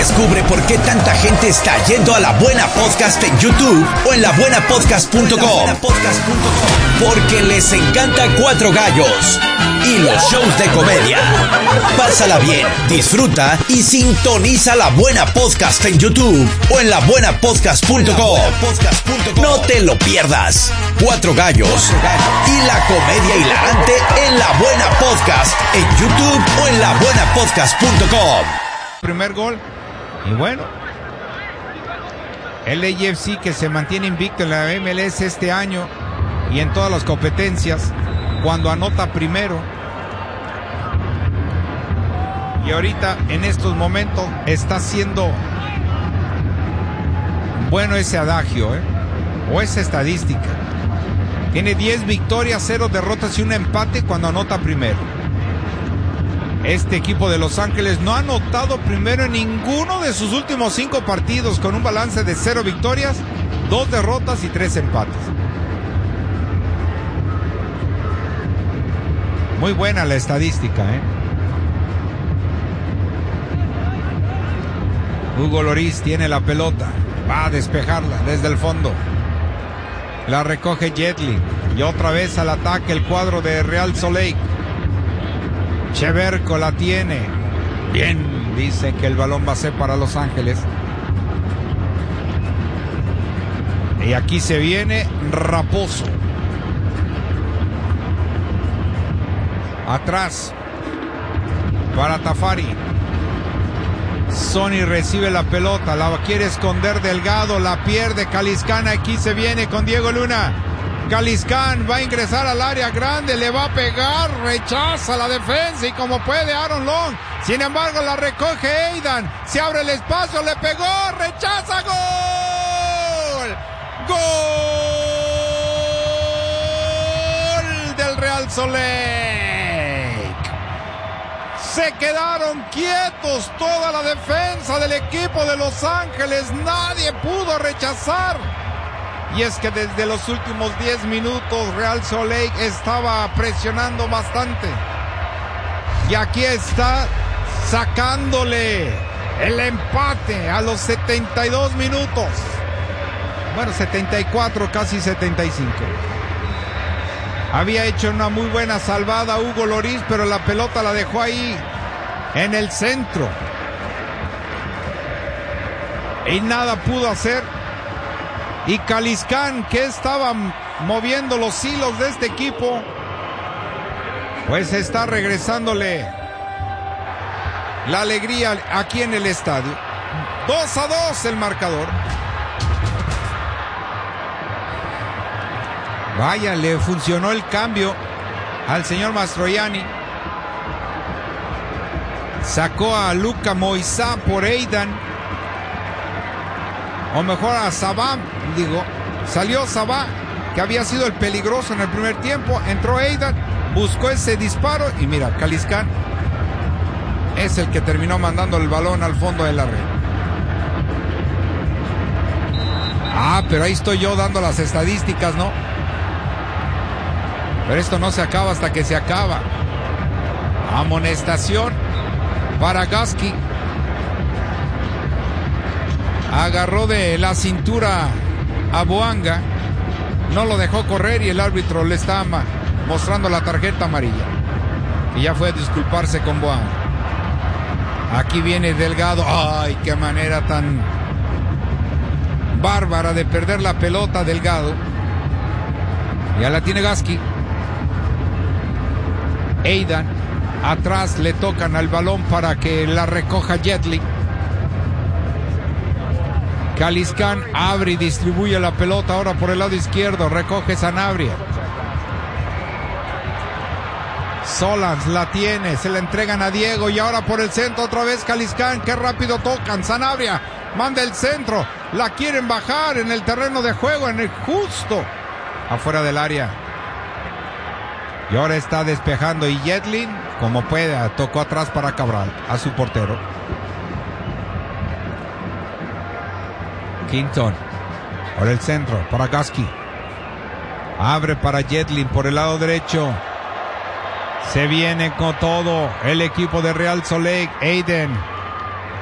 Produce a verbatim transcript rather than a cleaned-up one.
Descubre por qué tanta gente está yendo a La Buena Podcast en YouTube o en la buena podcast punto com. Porque les encanta Cuatro Gallos y los shows de comedia. Pásala bien, disfruta y sintoniza La Buena Podcast en YouTube o en la buena podcast punto com. No te lo pierdas. Cuatro Gallos y la comedia hilarante en La Buena Podcast en YouTube o en la buena podcast punto com. Primer gol. Y bueno, el A F C que se mantiene invicto en la M L S este año y en todas las competencias, cuando anota primero. Y ahorita en estos momentos está siendo bueno ese adagio, ¿eh? O esa estadística. Tiene diez victorias, cero derrotas y un empate cuando anota primero. Este equipo de Los Ángeles no ha anotado primero en ninguno de sus últimos cinco partidos, con un balance de cero victorias, dos derrotas y tres empates. Muy buena la estadística, ¿eh? Hugo Lloris tiene la pelota, va a despejarla desde el fondo. La recoge Jetli y otra vez al ataque el cuadro de Real Salt Lake. Cheverko la tiene. Bien, dicen que el balón va a ser para Los Ángeles. Y aquí se viene Raposo. Atrás para Tafari. Sony recibe la pelota, la quiere esconder Delgado, la pierde Caliscán. Aquí se viene con Diego Luna. Caliscán va a ingresar al área grande, le va a pegar, rechaza la defensa y como puede Aaron Long. Sin embargo la recoge Aidan, se abre el espacio, le pegó, rechaza, gol. Gol del Real Salt Lake. Se quedaron quietos toda la defensa del equipo de Los Ángeles, nadie pudo rechazar. Y es que desde los últimos diez minutos Real Salt Lake estaba presionando bastante. Y aquí está sacándole el empate a los setenta y dos minutos. Bueno, setenta y cuatro, casi setenta y cinco. Había hecho una muy buena salvada Hugo Lloris, pero la pelota la dejó ahí en el centro. Y nada pudo hacer. Y Caliscán, que estaba moviendo los hilos de este equipo, pues está regresándole la alegría aquí en el estadio. dos a dos el marcador. Vaya, le funcionó el cambio al señor Mastroianni. Sacó a Luca Moisá por Aidan. O mejor a Sabá, digo, salió Sabá, que había sido el peligroso en el primer tiempo, entró Aidan, buscó ese disparo y mira, Caliscán es el que terminó mandando el balón al fondo de la red. Ah, pero ahí estoy yo dando las estadísticas, ¿no? Pero esto no se acaba hasta que se acaba. Amonestación para Gasky. Agarró de la cintura a Boanga, no lo dejó correr y el árbitro le está mostrando la tarjeta amarilla. Y ya fue a disculparse con Boanga. Aquí viene Delgado. Ay, qué manera tan bárbara de perder la pelota Delgado. Ya la tiene Gasky. Aidan, atrás le tocan al balón para que la recoja Jetli. Caliscán abre y distribuye la pelota ahora por el lado izquierdo. Recoge Sanabria. Solans la tiene. Se la entregan a Diego. Y ahora por el centro otra vez Caliscán. Qué rápido tocan. Sanabria manda el centro. La quieren bajar en el terreno de juego. En el justo afuera del área. Y ahora está despejando. Y Jetlin, como pueda, tocó atrás para Cabral, a su portero. Quinton, por el centro, para Gasky. Abre para Jetlin por el lado derecho. Se viene con todo el equipo de Real Salt Lake. Aiden